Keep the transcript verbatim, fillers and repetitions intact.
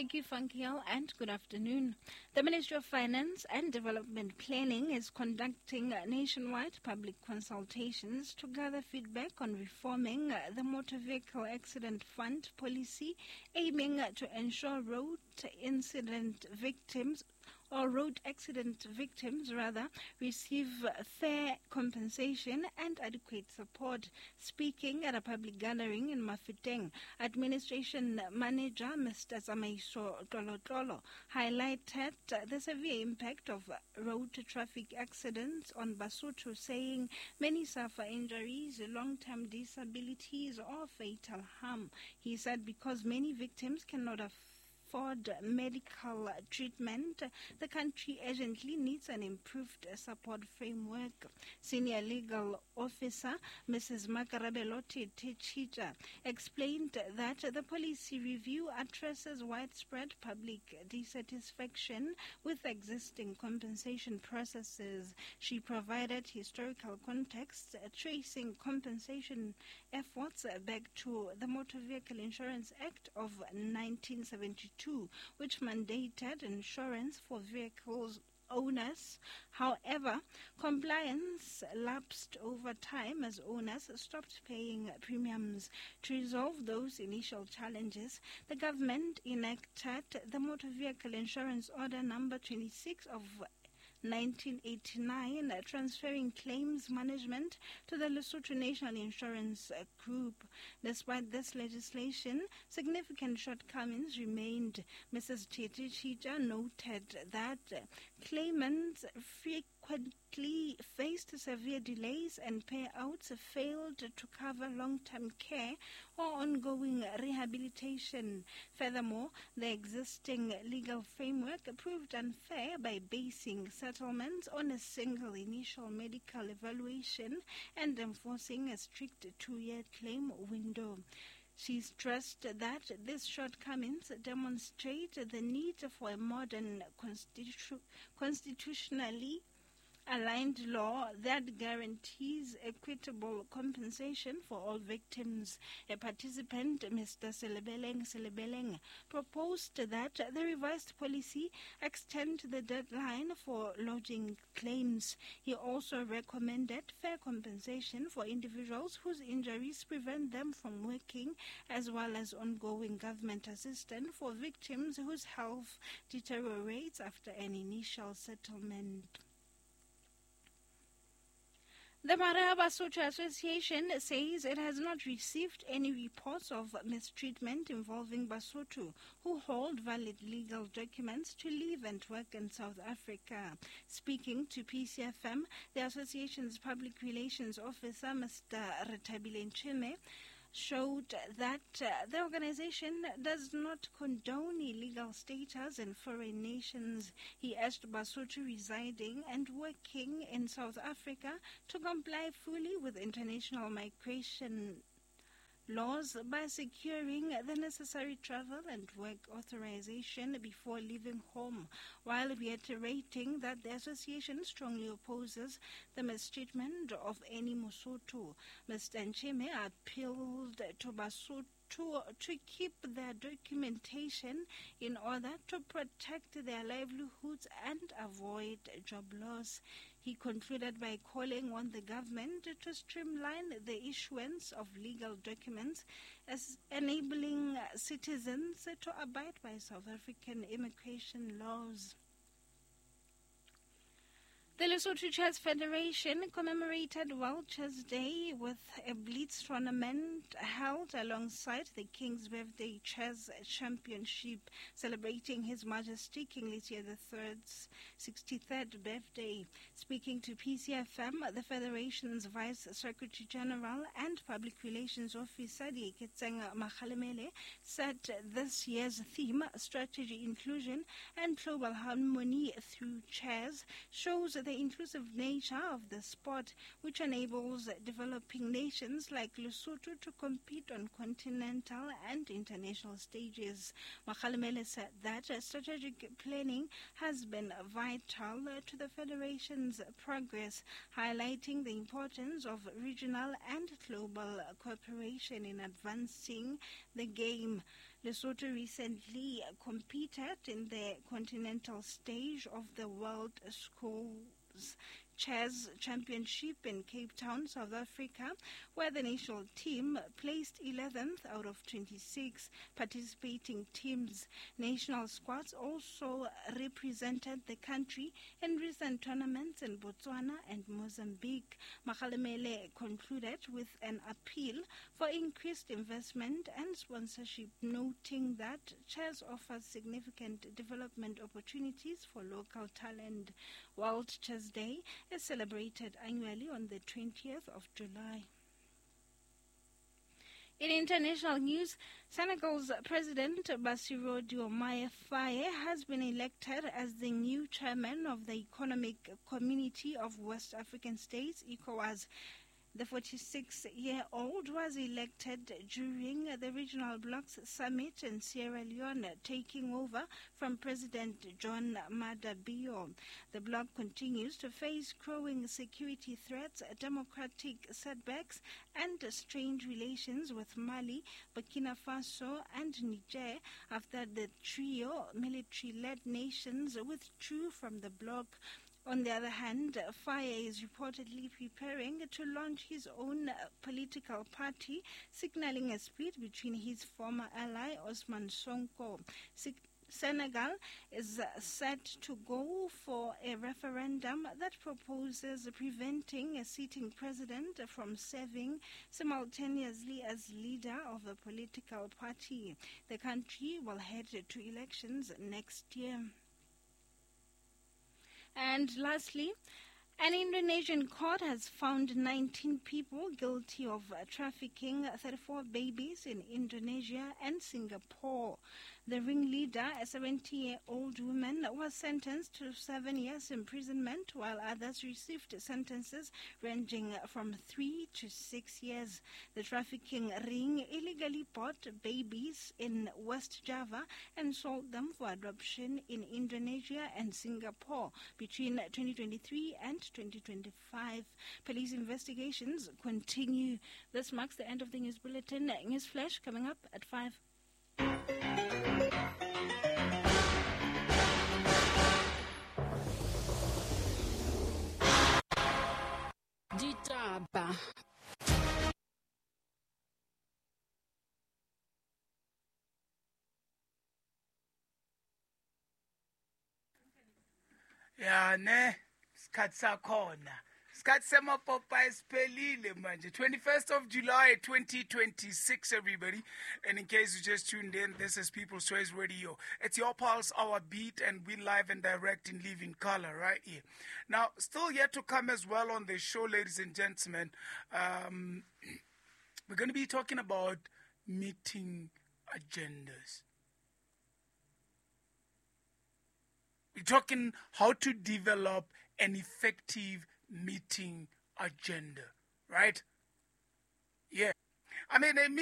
Thank you, Funkiel, and good afternoon. The Ministry of Finance and Development Planning is conducting nationwide public consultations to gather feedback on reforming the Motor Vehicle Accident Fund policy, aiming to ensure road incident victims or road accident victims rather receive fair compensation and adequate support. Speaking at a public gathering in Mafeteng, Administration Manager Mister Zamaiso Tolotolo highlighted the severe impact of road traffic accidents on Basotho, saying many suffer injuries, long-term disabilities or fatal harm. He said because many victims cannot afford afford medical treatment, the country urgently needs an improved support framework. Senior Legal Officer Missus Makarabelote Techija explained that the policy review addresses widespread public dissatisfaction with existing compensation processes. She provided historical context, tracing compensation efforts back to the Motor Vehicle Insurance Act of nineteen seventy-two, which mandated insurance for vehicles owners. However, compliance lapsed over time as owners stopped paying premiums. To resolve those initial challenges, the government enacted the Motor Vehicle Insurance Order number twenty-six of nineteen eighty-nine, transferring claims management to the Lesotho National Insurance Group. Despite this legislation, significant shortcomings remained. Missus Tete Chija noted that claimants frequently faced severe delays and payouts failed to cover long-term care or ongoing rehabilitation. Furthermore, the existing legal framework proved unfair by basing settlements on a single initial medical evaluation and enforcing a strict two-year claim window. She stressed that these shortcomings demonstrate the need for a modern constitu- constitutionally aligned law that guarantees equitable compensation for all victims. A participant, Mister Selebeleng Selebeleng, proposed that the revised policy extend the deadline for lodging claims. He also recommended fair compensation for individuals whose injuries prevent them from working, as well as ongoing government assistance for victims whose health deteriorates after an initial settlement. The Mara Basotho Association says it has not received any reports of mistreatment involving Basotho who hold valid legal documents to live and work in South Africa. Speaking to P C F M, the association's public relations officer, Mister Retabile Nchime, showed that uh, the organization does not condone illegal status in foreign nations. He asked Basotho residing and working in South Africa to comply fully with international migration laws by securing the necessary travel and work authorization before leaving home, while reiterating that the association strongly opposes the mistreatment of any Mosotho. Mister Nchime appealed to Basotho To, to keep their documentation in order to protect their livelihoods and avoid job loss. He concluded by calling on the government to streamline the issuance of legal documents as enabling citizens to abide by South African immigration laws. The Lesotho Chess Federation commemorated World Chess Day with a blitz tournament held alongside the King's Birthday Chess Championship, celebrating His Majesty King Letsie the third's sixty-third birthday. Speaking to P C F M, the Federation's Vice Secretary General and Public Relations Officer Dieketsenga Makhalemele said this year's theme, Strategy, Inclusion and Global Harmony through Chess, shows the inclusive nature of the sport, which enables developing nations like Lesotho to compete on continental and international stages. Makhalemele said that strategic planning has been vital to the Federation's progress, highlighting the importance of regional and global cooperation in advancing the game. Lesotho recently competed in the continental stage of the World Schools Chess Championship in Cape Town, South Africa, where the national team placed eleventh out of twenty-six participating teams. National squads also represented the country in recent tournaments in Botswana and Mozambique. Makgalemele concluded with an appeal for increased investment and sponsorship, noting that chess offers significant development opportunities for local talent. World Chess Day is celebrated annually on the twentieth of July. In international news, Senegal's President Bassirou Diomaye Faye has been elected as the new chairman of the Economic Community of West African States, ECOWAS. The forty-six-year-old was elected during the Regional Blocs Summit in Sierra Leone, taking over from President John Mahdi Bio. The bloc continues to face growing security threats, democratic setbacks, and strained relations with Mali, Burkina Faso, and Niger after the trio military-led nations withdrew from the bloc. On the other hand, Faye is reportedly preparing to launch his own political party, signaling a split between his former ally Ousmane Sonko. Senegal is set to go for a referendum that proposes preventing a sitting president from serving simultaneously as leader of a political party. The country will head to elections next year. And lastly, an Indonesian court has found nineteen people guilty of trafficking thirty-four babies in Indonesia and Singapore. The ringleader, a seventy-year-old woman, was sentenced to seven years imprisonment, while others received sentences ranging from three to six years. The trafficking ring illegally bought babies in West Java and sold them for adoption in Indonesia and Singapore between twenty twenty-three and twenty twenty-five. Police investigations continue. This marks the end of the news bulletin. News flash coming up at five. Ditaba. Ya ne sikhathi sakhona sikhathi semapopa esiphelile manje twenty-first of July twenty twenty-six, everybody. And in case you just tuned in, this is People's Choice Radio. It's your pulse, our beat, and we live and direct in living color right here. Now, still yet to come as well on the show, ladies and gentlemen, um, we're going to be talking about meeting agendas. We're talking how to develop an effective meeting agenda, right? Yeah. I mean, a